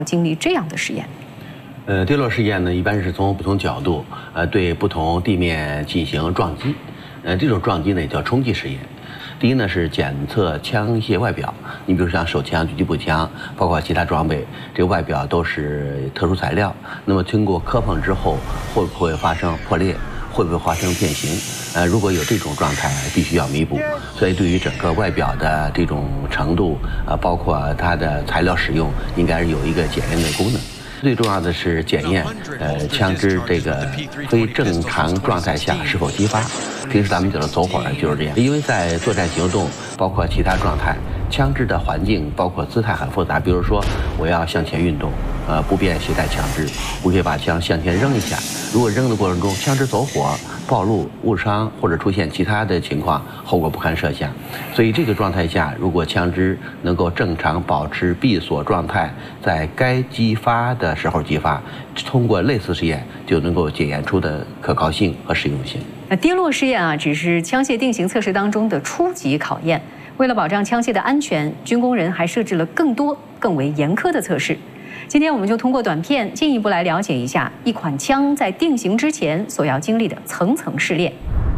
经历这样的实验？ 跌落试验呢，一般是从不同角度，对不同地面进行撞击。这种撞击呢也叫冲击实验。第一呢是检测枪械外表，你比如像手枪、狙击步枪，包括其他装备，这个外表都是特殊材料。那么经过磕碰之后，会不会发生破裂？会不会发生变形？如果有这种状态，必须要弥补。所以对于整个外表的这种程度，包括它的材料使用，应该是有一个检验的功能。最重要的是检验，枪支这个非正常状态下是否激发。平时咱们讲的走火就是这样，因为在作战行动，包括其他状态，枪支的环境包括姿态很复杂。比如说，我要向前运动，不便携带枪支，我可以把枪向前扔一下。如果扔的过程中枪支走火、暴露、误伤或者出现其他的情况，后果不堪设想。所以这个状态下，如果枪支能够正常保持闭锁状态，在该激发的时候激发，通过类似实验就能够检验出的可靠性和实用性。 跌落试验只是枪械定型测试当中的初级考验。为了保障枪械的安全，军工人还设置了更多、更为严苛的测试。今天我们就通过短片进一步来了解一下一款枪在定型之前所要经历的层层试炼。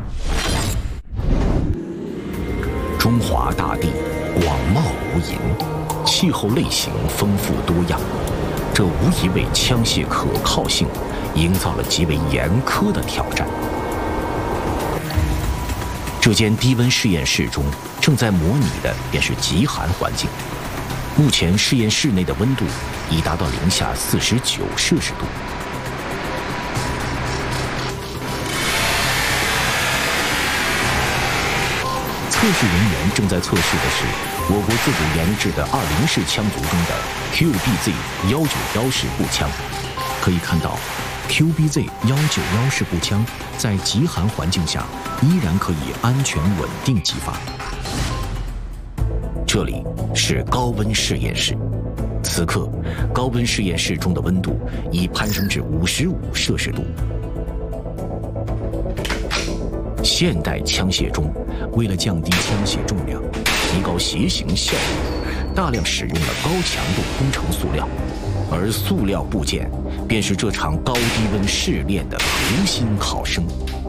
中华大地广袤无垠，气候类型丰富多样，这无疑为枪械可靠性营造了极为严苛的挑战。这间低温实验室中正在模拟的便是极寒环境。目前实验室内的温度已达到-49°C。测试人员正在测试的是我国自主研制的20式枪族中的 QBZ-191式步枪。可以看到 QBZ-191式步枪在极寒环境下依然可以安全稳定击发。这里是高温实验室，此刻高温实验室中的温度已攀升至55°C。现代枪械中，为了降低枪械重量，提高携行效率，大量使用了高强度工程塑料，而塑料部件便是这场高低温试炼的核心考生。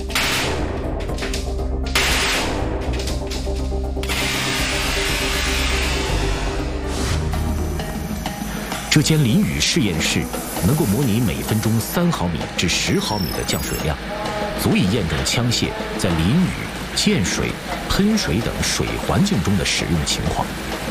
这间淋雨试验室能够模拟每分钟3毫米至10毫米的降水量，足以验证枪械在淋雨、溅水、喷水等水环境中的使用情况。